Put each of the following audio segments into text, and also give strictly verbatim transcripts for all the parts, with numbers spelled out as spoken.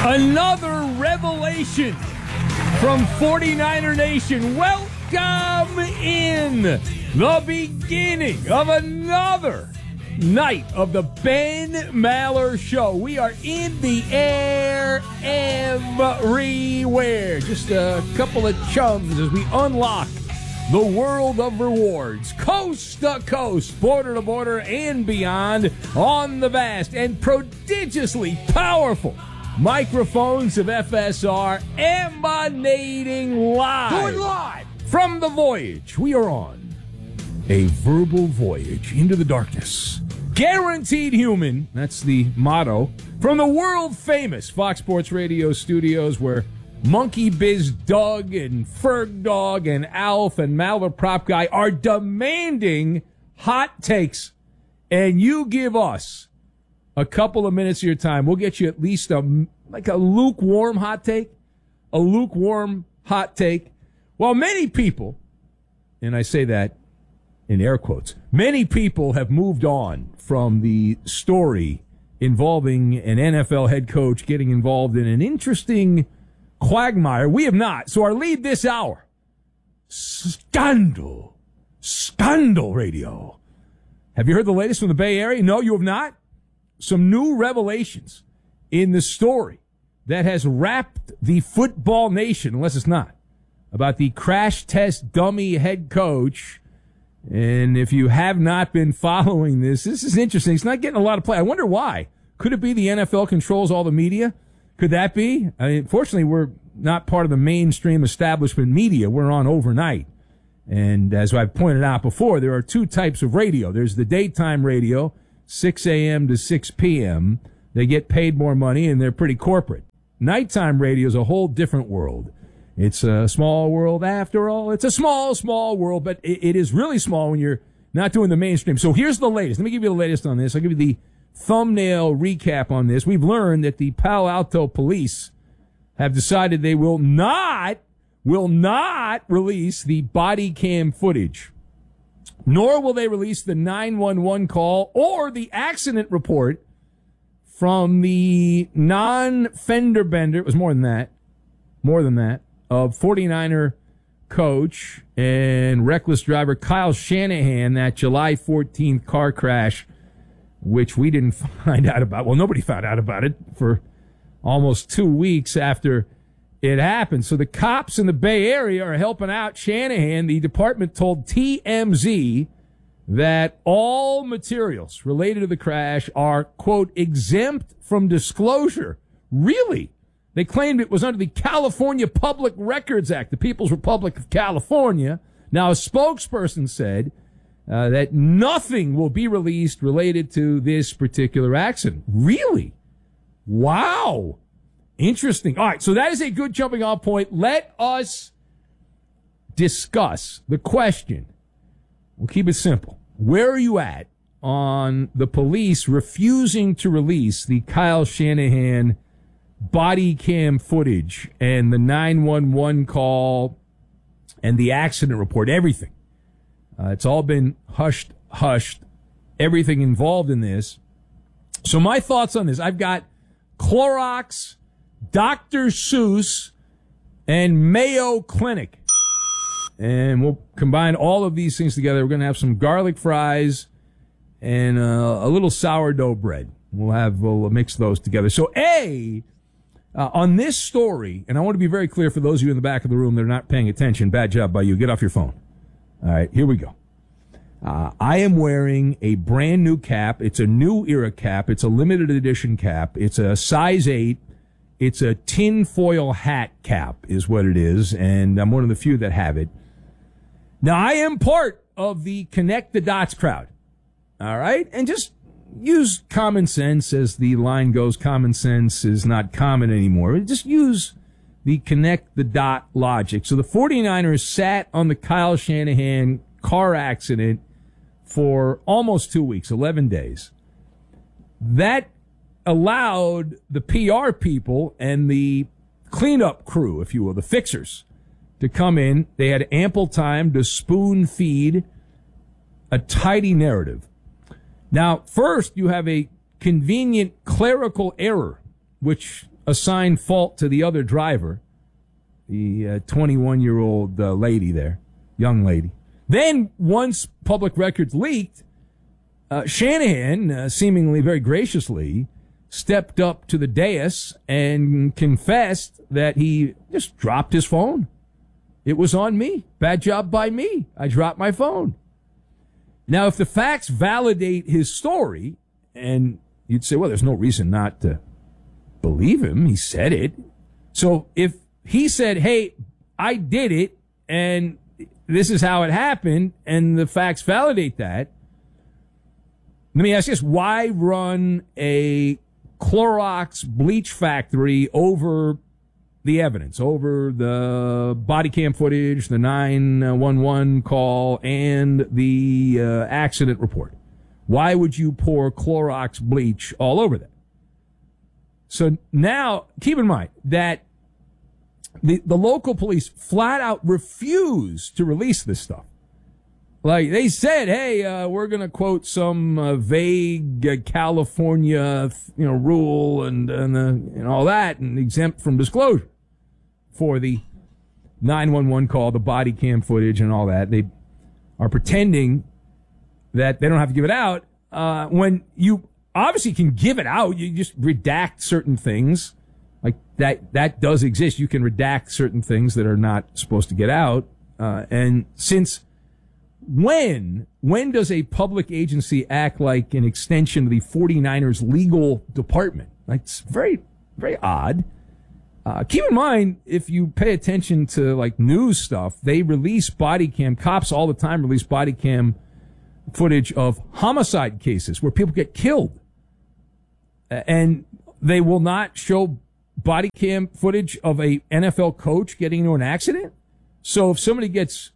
Another revelation from forty-niner Nation. Welcome in the beginning of another night of the Ben Maller Show. We are in the air everywhere. Just a couple of chums as we unlock the world of rewards, coast to coast, border to border, and beyond on the vast and prodigiously powerful microphones of F S R, emanating live, Going live from the voyage. We are on a verbal voyage into the darkness. Guaranteed human, that's the motto, from the world-famous Fox Sports Radio studios where Monkey Biz Doug and Ferg Dog and Alf and Malva Prop Guy are demanding hot takes. And you give us a couple of minutes of your time. We'll get you at least a, like a lukewarm hot take. A lukewarm hot take. Well, many people, and I say that in air quotes, many people have moved on from the story involving an N F L head coach getting involved in an interesting quagmire. We have not. So our lead this hour, Scandal. Scandal Radio. Have you heard the latest from the Bay Area? No, you have not? Some new revelations in the story that has wrapped the football nation, unless it's not, about the crash test dummy head coach. And if you have not been following this, this is interesting. It's not getting a lot of play. I wonder why. Could it be the N F L controls all the media? Could that be? I mean, fortunately, we're not part of the mainstream establishment media. We're on overnight. And as I've pointed out before, there are two types of radio. There's the daytime radio, six a.m. to six p.m. They get paid more money, and they're pretty corporate. Nighttime radio is a whole different world. It's a small world after all. It's a small, small world, but it, it is really small when you're not doing the mainstream. So here's the latest. Let me give you the latest on this. I'll give you the thumbnail recap on this. We've learned that the Palo Alto police have decided they will not, will not release the body cam footage, nor will they release the nine one one call or the accident report from the non-fender bender. It was more than that, more than that, of forty-niner coach and reckless driver Kyle Shanahan, that July fourteenth car crash, which we didn't find out about. Well, nobody found out about it for almost two weeks after it happened. So the cops in the Bay Area are helping out Shanahan. The department told T M Z that all materials related to the crash are, quote, exempt from disclosure. Really? They claimed it was under the California Public Records Act, the People's Republic of California. Now, a spokesperson said uh, that nothing will be released related to this particular accident. Really? Wow. Interesting. All right, so that is a good jumping off point. Let us discuss the question. We'll keep it simple. Where are you at on the police refusing to release the Kyle Shanahan body cam footage and the nine one one call and the accident report, everything? Uh, it's all been hushed, hushed, everything involved in this. So my thoughts on this, I've got Clorox, Doctor Seuss, and Mayo Clinic. And we'll combine all of these things together. We're going to have some garlic fries and uh, a little sourdough bread. We'll have, we'll mix those together. So A, Uh, on this story, and I want to be very clear for those of you in the back of the room that are not paying attention, bad job by you. Get off your phone. All right, here we go. Uh, I am wearing a brand new cap. It's a new era cap. It's a limited edition cap. It's a size eight. It's a tinfoil hat cap is what it is, and I'm one of the few that have it. Now, I am part of the Connect the Dots crowd. All right? And just use common sense. As the line goes, common sense is not common anymore. Just use the connect the dot logic. So the forty-niners sat on the Kyle Shanahan car accident for almost two weeks, eleven days. That allowed the P R people and the cleanup crew, if you will, the fixers, to come in. They had ample time to spoon feed a tidy narrative. Now, first, you have a convenient clerical error, which assign fault to the other driver, the uh, twenty-one-year-old uh, lady there, young lady. Then, once public records leaked, uh, Shanahan, uh, seemingly very graciously, stepped up to the dais and confessed that he just dropped his phone. It was on me. Bad job by me. I dropped my phone. Now, if the facts validate his story, and you'd say, well, there's no reason not to believe him. He said it. So if he said, hey, I did it, and this is how it happened, and the facts validate that, let me ask you this. Why run a Clorox bleach factory over the evidence, over the body cam footage, the nine one one call, and the uh, accident report? Why would you pour Clorox bleach all over that? So now, keep in mind that the, the local police flat out refused to release this stuff. Like, they said, hey, uh, we're going to quote some uh, vague uh, California, you know, rule and and, uh, and all that, and exempt from disclosure for the nine one one call, the body cam footage, and all that. They are pretending that they don't have to give it out uh, when you obviously can give it out. You just redact certain things. Like, that that does exist. You can redact certain things that are not supposed to get out. Uh, and since when, when does a public agency act like an extension of the 49ers legal department? Like, it's very, very odd. Uh, keep in mind, if you pay attention to, like, news stuff, they release body cam, cops all the time release body cam footage of homicide cases where people get killed. And they will not show body cam footage of a N F L coach getting into an accident. So if somebody gets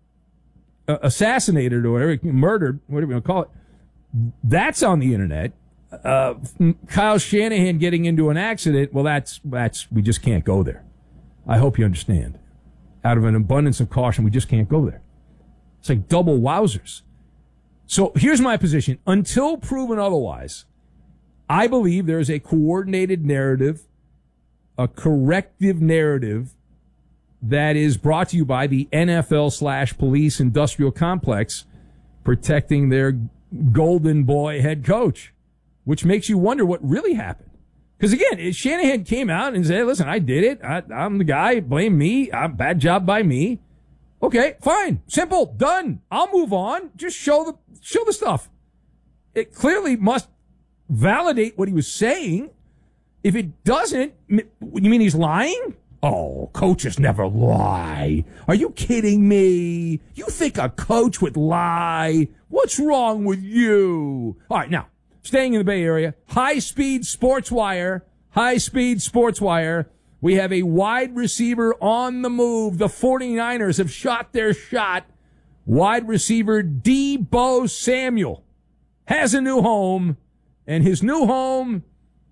uh, assassinated or whatever, murdered, whatever you want to call it, that's on the internet. Uh, Kyle Shanahan getting into an accident, well, that's, that's, we just can't go there. I hope you understand. Out of an abundance of caution, we just can't go there. It's like double wowzers. So here's my position. Until proven otherwise, I believe there is a coordinated narrative, a corrective narrative that is brought to you by the N F L slash police industrial complex protecting their golden boy head coach, which makes you wonder what really happened. Because again, Shanahan came out and said, listen, I did it. I, I'm the guy. Blame me. I'm, bad job by me. Okay, fine. Simple. Done. I'll move on. Just show the, show the stuff. It clearly must validate what he was saying. If it doesn't, you mean he's lying? Oh, coaches never lie. Are you kidding me? You think a coach would lie? What's wrong with you? All right, now, staying in the Bay Area, high-speed sports wire, high-speed sports wire. We have a wide receiver on the move. The 49ers have shot their shot. Wide receiver Deebo Samuel has a new home, and his new home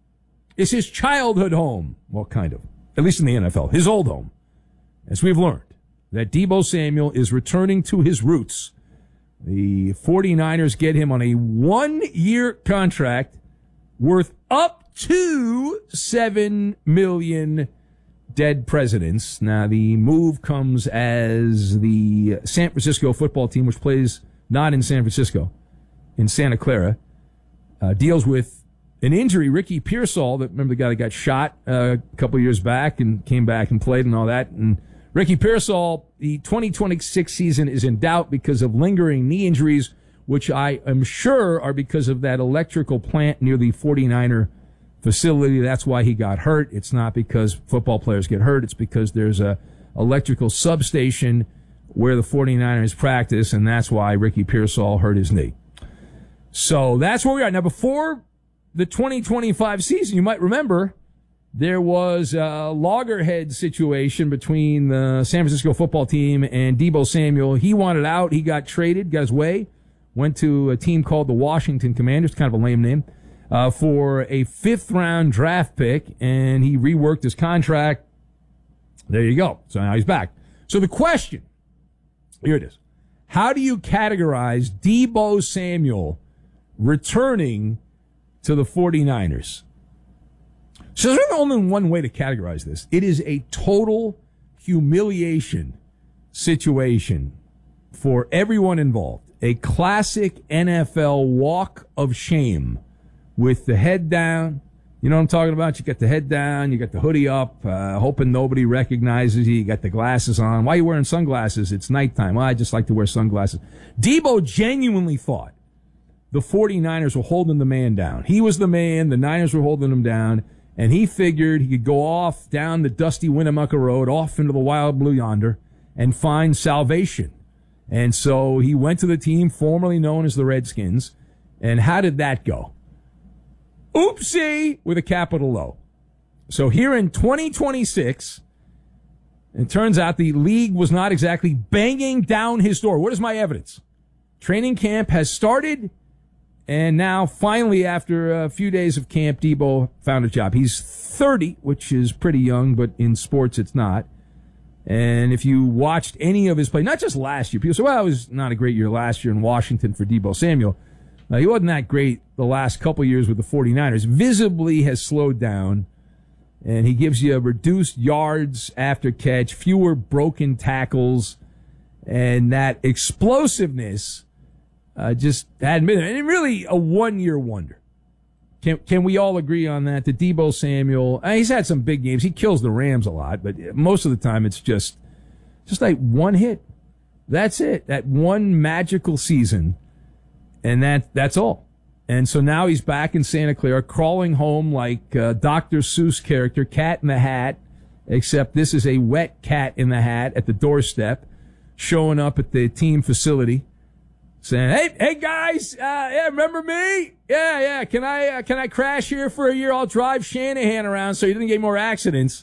is his childhood home. Well, kind of. At least in the N F L. His old home. As we've learned, that Deebo Samuel is returning to his roots. The 49ers get him on a one-year contract worth up to seven million dollars. Dead presidents. Now, the move comes as the San Francisco football team, which plays not in San Francisco, in Santa Clara, uh, deals with an injury. Ricky Pearsall, that remember the guy that got shot uh, a couple of years back and came back and played and all that. And Ricky Pearsall, the twenty twenty-six season is in doubt because of lingering knee injuries, which I am sure are because of that electrical plant near the 49er facility. That's why he got hurt. It's not because football players get hurt. It's because there's a electrical substation where the 49ers practice, and that's why Ricky Pearsall hurt his knee. So that's where we are. Now, before the twenty twenty-five season, you might remember there was a loggerhead situation between the San Francisco football team and Deebo Samuel. He wanted out. He got traded, got his way, went to a team called the Washington Commanders, kind of a lame name, uh, for a fifth-round draft pick, and he reworked his contract. There you go. So now he's back. So the question, here it is. How do you categorize Deebo Samuel returning to the 49ers? So there's only one way to categorize this. It is a total humiliation situation for everyone involved. A classic N F L walk of shame with the head down. You know what I'm talking about? You got the head down, you got the hoodie up, uh, hoping nobody recognizes you. You got the glasses on. Why are you wearing sunglasses? It's nighttime. Well, I just like to wear sunglasses. Debo genuinely thought the 49ers were holding the man down. He was the man. The Niners were holding him down. And he figured he could go off down the dusty Winnemucca Road, off into the wild blue yonder, and find salvation. And so he went to the team formerly known as the Redskins. And how did that go? Oopsie, with a capital O. So here in twenty twenty-six, it turns out the league was not exactly banging down his door. What is my evidence? Training camp has started, and now finally, after a few days of camp, Debo found a job. He's thirty, which is pretty young, but in sports it's not. And if you watched any of his play, not just last year, people say, well, it was not a great year last year in Washington for Debo Samuel. Uh, he wasn't that great the last couple years with the 49ers. Visibly has slowed down, and he gives you reduced yards after catch, fewer broken tackles, and that explosiveness uh, just hadn't been there. And really a one-year wonder. Can can we all agree on that? The Debo Samuel, uh, he's had some big games. He kills the Rams a lot, but most of the time it's just just like one hit. That's it. That one magical season. And that that's all. And so now he's back in Santa Clara, crawling home like uh, Doctor Seuss character, Cat in the Hat, except this is a wet cat in the hat at the doorstep, showing up at the team facility, saying, "Hey, hey guys, uh, yeah, remember me? Yeah, yeah. Can I uh, can I crash here for a year? I'll drive Shanahan around so he doesn't get more accidents."